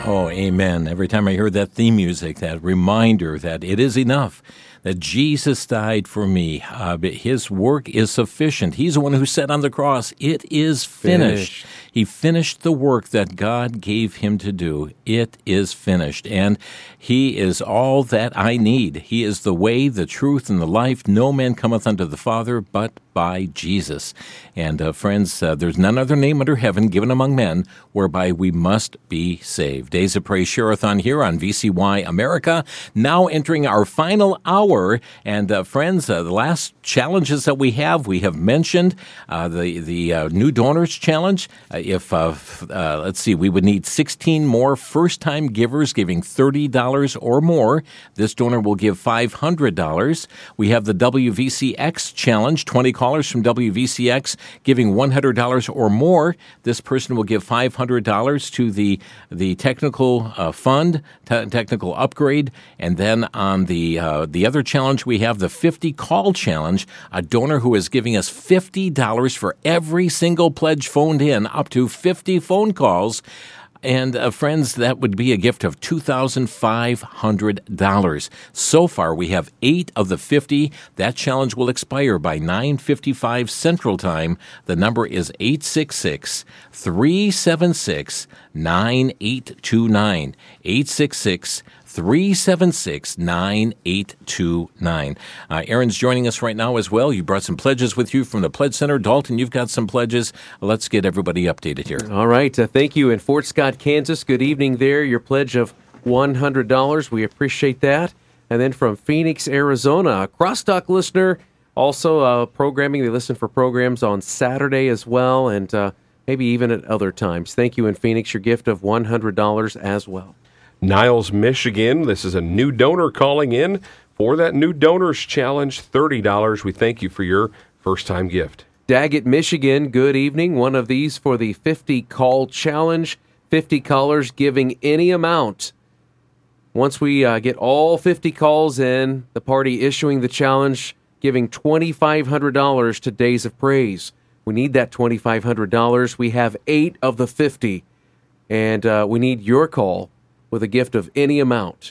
Oh, amen. Every time I hear that theme music, that reminder that it is enough, that Jesus died for me. His work is sufficient. He's the one who said on the cross, it is finished. He finished the work that God gave him to do. It is finished. And he is all that I need. He is the way, the truth, and the life. No man cometh unto the Father but by Jesus. And friends, there's none other name under heaven given among men whereby we must be saved. Days of Praise Share-a-thon here on VCY America, now entering our final hour. And friends, the last challenges that we have mentioned the New Donors Challenge. Let's see, we would need 16 more first-time givers giving $30 or more. This donor will give $500. We have the WVCX Challenge, 20 callers from WVCX giving $100 or more. This person will give $500 to the technical fund, technical upgrade. And then on the other challenge, we have the 50 call challenge, a donor who is giving us $50 for every single pledge phoned in, up to 50 phone calls. And friends, that would be a gift of $2,500. So far, we have 8 of the 50. That challenge will expire by 9:55 Central Time. The number is 866-376-9829. 866-376-9829. Aaron's joining us right now as well. You brought some pledges with you from the Pledge Center. Dalton, you've got some pledges. Let's get everybody updated here. All right. Thank you. In Fort Scott, Kansas, good evening there. Your pledge of $100. We appreciate that. And then from Phoenix, Arizona, a Crosstalk listener, also programming. They listen for programs on Saturday as well, and maybe even at other times. Thank you in Phoenix. Your gift of $100 as well. Niles, Michigan. This is a new donor calling in for that New Donors Challenge, $30. We thank you for your first-time gift. Daggett, Michigan, good evening. One of these for the 50 call challenge. 50 callers giving any amount. Once we get all 50 calls in, the party issuing the challenge, giving $2,500 to Days of Praise. We need that $2,500. We have 8 of the 50, and we need your call with a gift of any amount.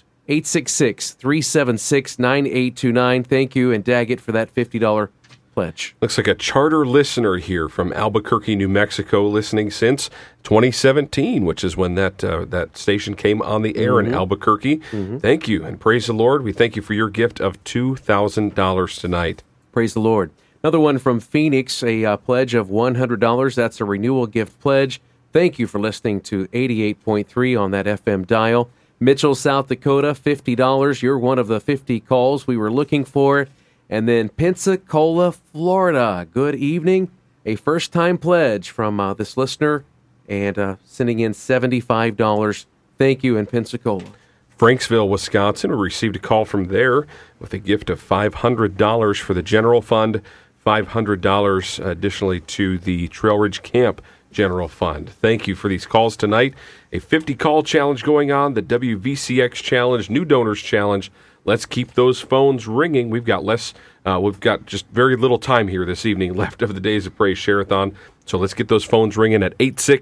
866-376-9829. Thank you, and Daggett, for that $50 pledge. Looks like a charter listener here from Albuquerque, New Mexico, listening since 2017, which is when that station came on the air in Albuquerque. Thank you, and praise the Lord. We thank you for your gift of $2,000 tonight. Praise the Lord. Another one from Phoenix, a pledge of $100. That's a renewal gift pledge. Thank you for listening to 88.3 on that FM dial. Mitchell, South Dakota, $50. You're one of the 50 calls we were looking for. And then Pensacola, Florida. Good evening. A first-time pledge from this listener and sending in $75. Thank you in Pensacola. Franksville, Wisconsin. We received a call from there with a gift of $500 for the general fund, $500 additionally to the Trail Ridge Camp General Fund. Thank you for these calls tonight. A 50-call challenge going on, the WVCX Challenge, New Donors Challenge. Let's keep those phones ringing. We've got just very little time here this evening left of the Days of Praise Share-a-thon. So let's get those phones ringing at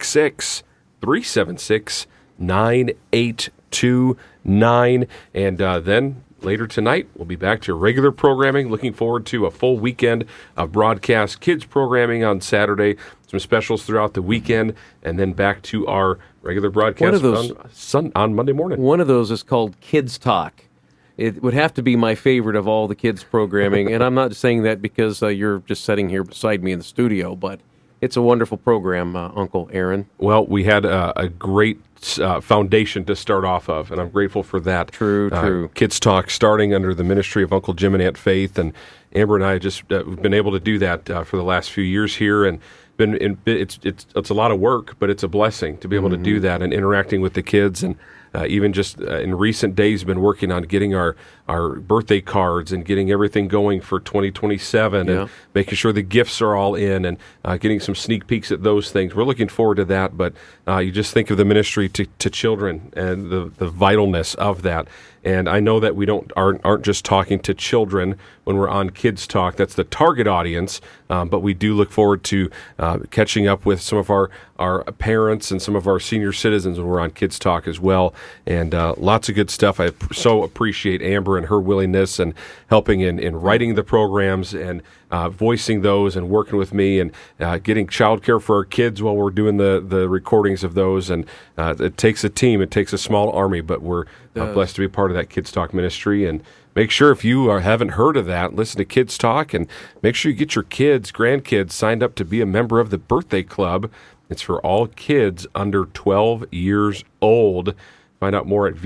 866-376-9829. And then later tonight, we'll be back to regular programming. Looking forward to a full weekend of broadcast kids programming on Saturday, some specials throughout the weekend, and then back to our regular broadcast on Monday morning. One of those is called Kids Talk. It would have to be my favorite of all the kids programming, and I'm not saying that because you're just sitting here beside me in the studio, but it's a wonderful program, Uncle Aaron. Well, we had a great foundation to start off of, and I'm grateful for that. True. Kids Talk starting under the ministry of Uncle Jim and Aunt Faith, and Amber and I just we've been able to do that for the last few years here, and it's a lot of work, but it's a blessing to be able to do that and interacting with the kids. And even just in recent days, been working on getting our birthday cards and getting everything going for 2027 and making sure the gifts are all in and getting some sneak peeks at those things. We're looking forward to that, but you just think of the ministry to children and the vitalness of that. And I know that we aren't just talking to children when we're on Kids Talk. That's the target audience, but we do look forward to catching up with some of our parents and some of our senior citizens when we're on Kids Talk as well. And lots of good stuff. I so appreciate Amber and her willingness and helping in writing the programs and voicing those and working with me and getting childcare for our kids while we're doing the recordings of those. And it takes a team. It takes a small army, but we're blessed to be part of that Kids Talk ministry. And make sure if you haven't heard of that, listen to Kids Talk and make sure you get your kids, grandkids signed up to be a member of the Birthday Club. It's for all kids under 12 years old. Find out more at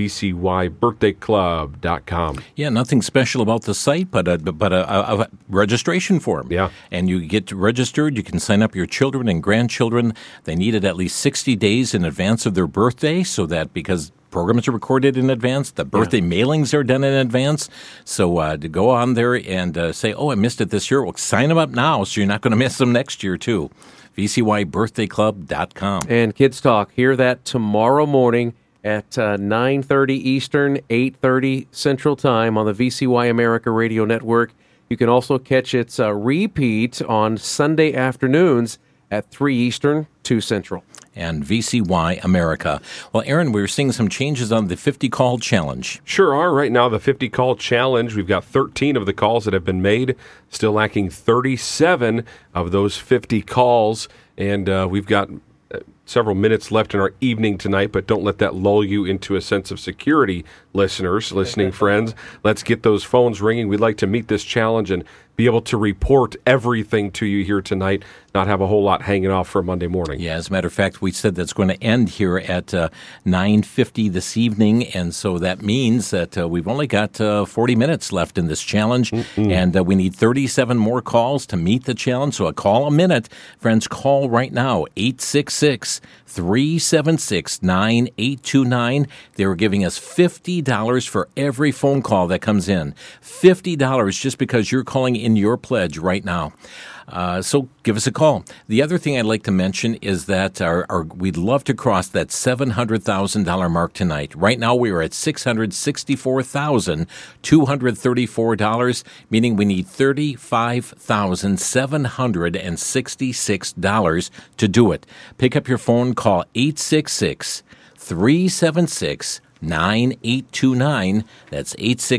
vcybirthdayclub.com. Yeah, nothing special about the site, but a registration form. Yeah. And you get registered. You can sign up your children and grandchildren. They need it at least 60 days in advance of their birthday, so that because programs are recorded in advance, the birthday mailings are done in advance. So to go on there and say, I missed it this year. Well, sign them up now so you're not going to miss them next year, too. vcybirthdayclub.com. And Kids Talk, hear that tomorrow morning at 9:30 Eastern, 8:30 Central Time on the VCY America Radio Network. You can also catch its repeat on Sunday afternoons at 3 Eastern, 2 Central. And VCY America. Well, Aaron, we were seeing some changes on the 50-call challenge. Sure are. Right now, the 50-call challenge, we've got 13 of the calls that have been made, still lacking 37 of those 50 calls, and we've got several minutes left in our evening tonight, but don't let that lull you into a sense of security, listening friends. Let's get those phones ringing. We'd like to meet this challenge and be able to report everything to you here tonight, not have a whole lot hanging off for Monday morning. Yeah, as a matter of fact, we said that's going to end here at 9:50 this evening, and so that means that we've only got 40 minutes left in this challenge, and we need 37 more calls to meet the challenge, so a call a minute. Friends, call right now, 866-376-9829. They were giving us $50 for every phone call that comes in. $50 just because you're calling in your pledge right now. So give us a call. The other thing I'd like to mention is that we'd love to cross that $700,000 mark tonight. Right now we are at $664,234, meaning we need $35,766 to do it. Pick up your phone, call 866-376-9829. That's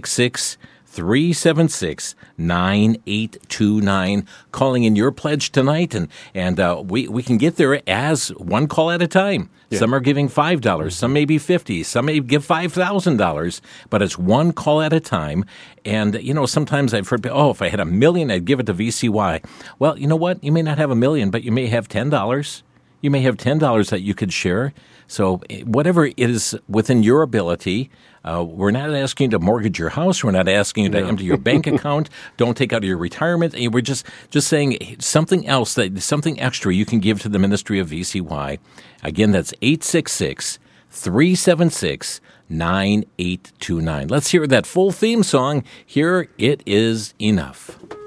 866-376-9829, calling in your pledge tonight, and we can get there as one call at a time. Yeah. Some are giving $5, some may be $50, some may give $5,000, but it's one call at a time. And, sometimes I've heard, if I had $1 million, I'd give it to VCY. Well, you know what? You may not have $1 million, but you may have $10. You may have $10 that you could share. So whatever is within your ability, we're not asking you to mortgage your house. We're not asking you to empty your bank account. Don't take out your retirement. We're just saying something else, something extra you can give to the ministry of VCY. Again, that's 866-376-9829. Let's hear that full theme song. Here It Is Enough.